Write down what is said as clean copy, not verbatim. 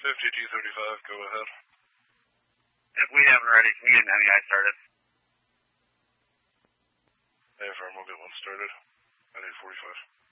50G35, go ahead. If we haven't already, can we get an NEI started? Hey, firm, we'll get one started. I need 45.